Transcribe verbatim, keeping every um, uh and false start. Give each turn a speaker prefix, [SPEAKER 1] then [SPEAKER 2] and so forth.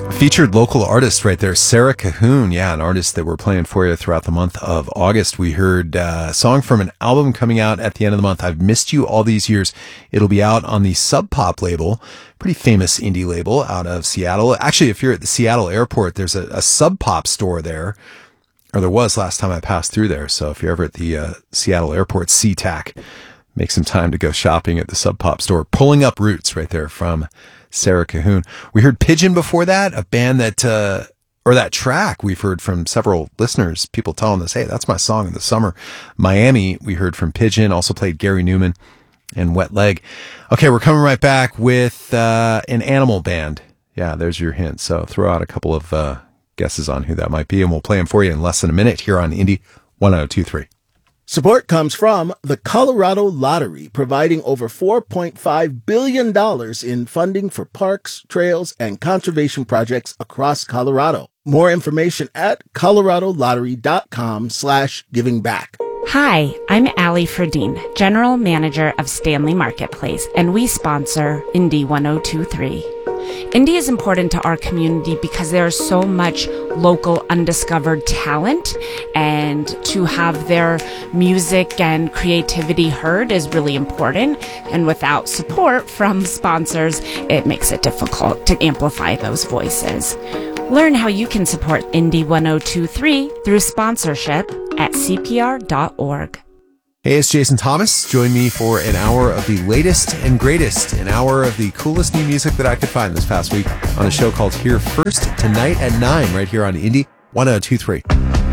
[SPEAKER 1] Featured local artist right there, Sarah Cahoon. Yeah, an artist that we're playing for you throughout the month of August. We heard uh, a song from an album coming out at the end of the month. I've Missed You All These Years. It'll be out on the Sub Pop label, pretty famous indie label out of Seattle. Actually, if you're at the Seattle airport, there's a, a Sub Pop store there, or there was last time I passed through there. So if you're ever at the uh, Seattle airport, SeaTac, make some time to go shopping at the Sub Pop store. Pulling Up Roots right there from Sarah Cahoon. We heard Pigeon before that, a band that, uh, or that track we've heard from several listeners, people telling us, hey, that's my song in the summer. Miami, we heard from Pigeon, also played Gary Newman and Wet Leg. Okay, we're coming right back with uh, an Animal band. Yeah, there's your hint. So throw out a couple of uh, guesses on who that might be, and we'll play them for you in less than a minute here on Indie one oh two three.
[SPEAKER 2] Support comes from the Colorado Lottery, providing over four point five billion dollars in funding for parks, trails, and conservation projects across Colorado. More information at coloradolottery.com slash giving back.
[SPEAKER 3] Hi, I'm Allie Ferdine, General Manager of Stanley Marketplace, and we sponsor Indie one oh two three. Indie is important to our community because there is so much local undiscovered talent, and to have their music and creativity heard is really important. And without support from sponsors, it makes it difficult to amplify those voices. Learn how you can support Indie one oh two three through sponsorship at c p r dot org.
[SPEAKER 1] Hey, it's Jason Thomas. Join me for an hour of the latest and greatest, an hour of the coolest new music that I could find this past week on a show called Here First, tonight at nine, right here on Indie one oh two three.